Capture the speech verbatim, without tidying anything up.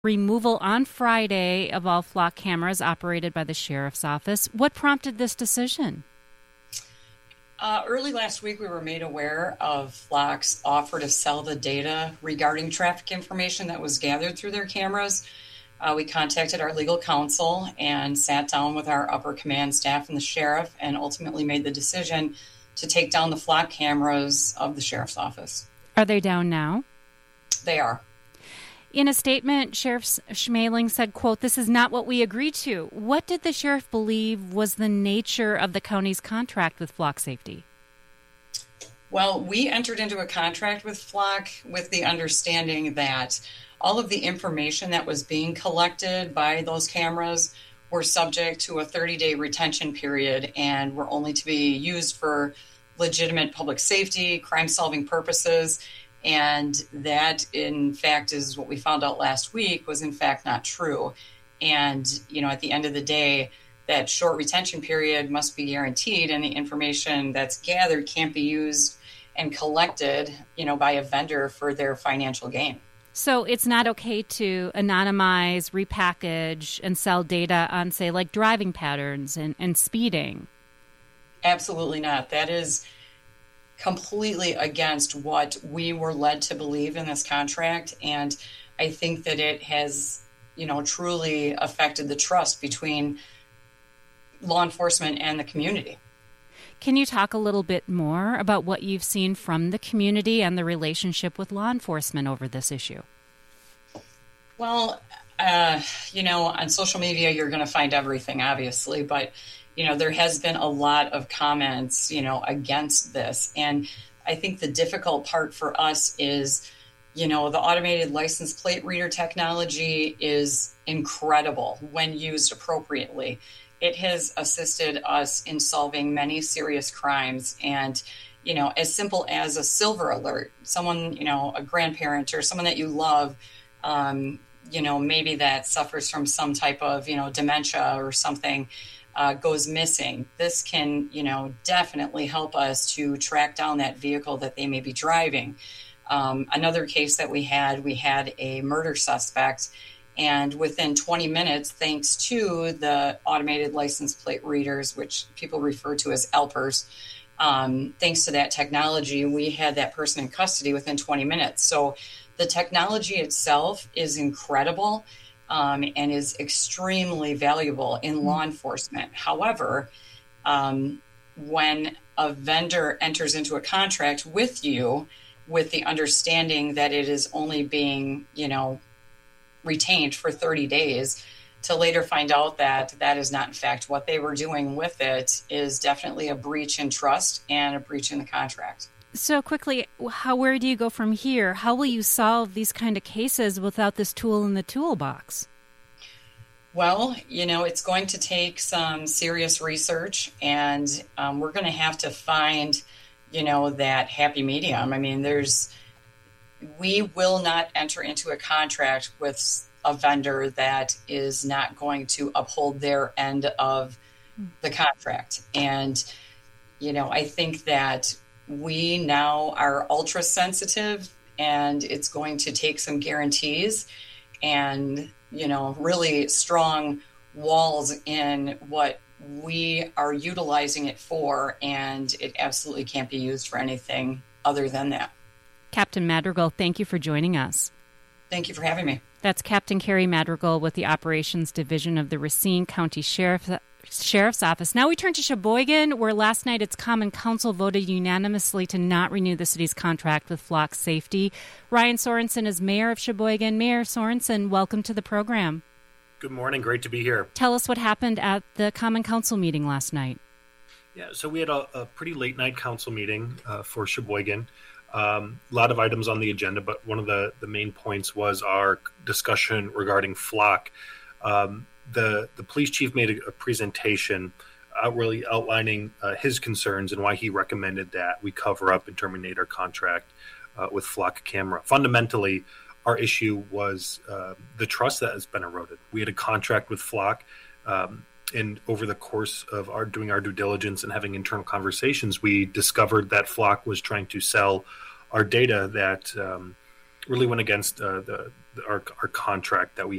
removal on Friday of all flock cameras operated by the Sheriff's Office. What prompted this decision? Uh, early last week, we were made aware of Flock's offer to sell the data regarding traffic information that was gathered through their cameras. Uh, we contacted our legal counsel and sat down with our upper command staff and the sheriff and ultimately made the decision to take down the Flock cameras of the Sheriff's Office. Are they down now? They are. In a statement, Sheriff Schmaling said, quote, "This is not what we agreed to." What did the sheriff believe was the nature of the county's contract with Flock Safety? Well, we entered into a contract with Flock with the understanding that all of the information that was being collected by those cameras were subject to a thirty-day retention period and were only to be used for legitimate public safety, crime-solving purposes. And that, in fact, is what we found out last week was, in fact, not true. And, you know, at the end of the day, that short retention period must be guaranteed, and the information that's gathered can't be used and collected, you know, by a vendor for their financial gain. So it's not okay to anonymize, repackage, and sell data on, say, like driving patterns and, and speeding? Absolutely not. That is completely against what we were led to believe in this contract. And I think that it has, you know, truly affected the trust between law enforcement and the community. Can you talk a little bit more about what you've seen from the community and the relationship with law enforcement over this issue? Well, uh, you know, on social media, you're going to find everything, obviously, but you know, there has been a lot of comments, you know, against this. And I think the difficult part for us is, you know, the automated license plate reader technology is incredible when used appropriately. It has assisted us in solving many serious crimes. And, you know, as simple as a silver alert, someone, you know, a grandparent or someone that you love, um, you know, maybe that suffers from some type of, you know, dementia or something, Uh, goes missing. This can, you know, definitely help us to track down that vehicle that they may be driving. Um, another case that we had, we had a murder suspect, and within twenty minutes, thanks to the automated license plate readers, which people refer to as L P R S, um, thanks to that technology, we had that person in custody within twenty minutes. So the technology itself is incredible. Um, and is extremely valuable in law enforcement. However, um, when a vendor enters into a contract with you with the understanding that it is only being, you know, retained for thirty days, to later find out that that is not, in fact, what they were doing with it is definitely a breach in trust and a breach in the contract. So quickly, how where do you go from here? How will you solve these kind of cases without this tool in the toolbox? Well, you know, it's going to take some serious research, and um, we're going to have to find, you know, that happy medium. I mean, there's, we will not enter into a contract with a vendor that is not going to uphold their end of the contract. And, you know, I think that we now are ultra sensitive, and it's going to take some guarantees and, you know, really strong walls in what we are utilizing it for, and it absolutely can't be used for anything other than that. Captain Madrigal, thank you for joining us. Thank you for having me. That's Captain Carrie Madrigal with the Operations Division of the Racine County Sheriff, Sheriff's Office. Now we turn to Sheboygan, where last night its Common Council voted unanimously to not renew the city's contract with Flock Safety. Ryan Sorensen is mayor of Sheboygan. Mayor Sorensen, welcome to the program. Good morning. Great to be here. Tell us what happened at the Common Council meeting last night. Yeah, so we had a, a pretty late night council meeting uh, for Sheboygan. Um, a lot of items on the agenda, but one of the, the main points was our discussion regarding Flock. Um, the the police chief made a, a presentation uh, really outlining uh, his concerns and why he recommended that we cover up and terminate our contract uh, with Flock Camera. Fundamentally, our issue was uh, the trust that has been eroded. We had a contract with Flock, um, and over the course of our doing our due diligence and having internal conversations, we discovered that Flock was trying to sell our data that um, really went against uh, the, the our, our contract that we